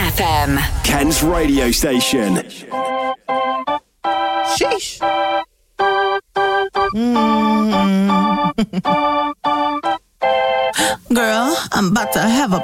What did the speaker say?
FM. Kent's radio station. Sheesh. Girl, I'm about to have a